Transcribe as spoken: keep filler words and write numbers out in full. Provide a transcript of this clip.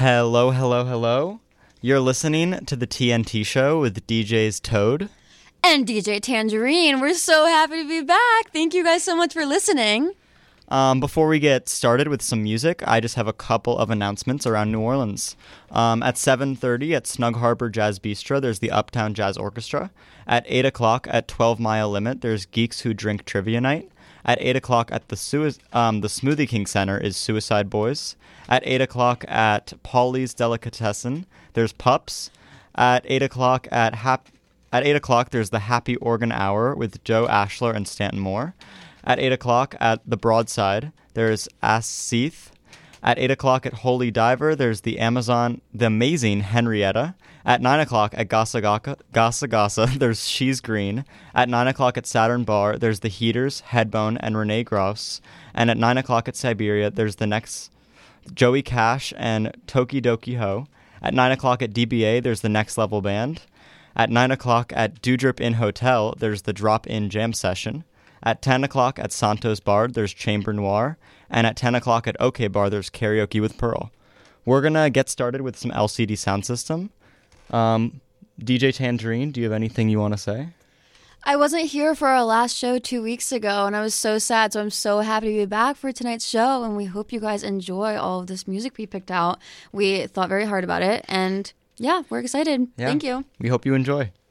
Hello, hello, hello. You're listening to the T N T Show with D Js Toad and D J Tangerine. We're so happy to be back. Thank you guys so much for listening. Um, before we get started with some music, I just have a couple of announcements around New Orleans. Um, at seven thirty at Snug Harbor Jazz Bistro, there's the Uptown Jazz Orchestra. At eight o'clock at twelve Mile Limit, there's Geeks Who Drink Trivia Night. At eight o'clock at the, Sui- um, the Smoothie King Center is Suicide Boys. At eight o'clock at Polly's Delicatessen, there's Pups. At eight o'clock at Hap- at eight o'clock, there's the Happy Organ Hour with Joe Ashler and Stanton Moore. At eight o'clock at the Broadside, there's Ask Seath. At eight o'clock at Holy Diver, there's the Amazon, the amazing Henrietta. At nine o'clock at Gasa Gasa, Gasa Gasa, there's She's Green. At nine o'clock at Saturn Bar, there's the Heaters, Headbone, and Renee Gross. And at nine o'clock at Siberia, there's the next Joey Cash and Toki Doki Ho. At nine o'clock at D B A, there's the Next Level Band. At nine o'clock at Dewdrip Inn Hotel, there's the Drop In Jam Session. At ten o'clock at Santos Bar, there's Chamber Noir. And at ten o'clock at OK Bar, there's Karaoke with Pearl. We're going to get started with some L C D sound system. Um, D J Tangerine, do you have anything you want to say? I wasn't here for our last show two weeks ago, and I was so sad, so I'm so happy to be back for tonight's show, and we hope you guys enjoy all of this music we picked out. We thought very hard about it, and yeah, we're excited. Yeah, Thank you. We hope you enjoy.